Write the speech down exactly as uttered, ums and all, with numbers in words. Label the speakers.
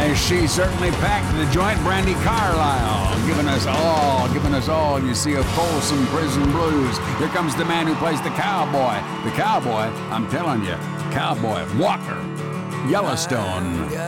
Speaker 1: She certainly packed the joint. Brandy Carlisle, giving us all, giving us all, you see, of Folsom Prison Blues. Here comes the man who plays the cowboy. The cowboy, I'm telling you, Cowboy Walker Yellowstone.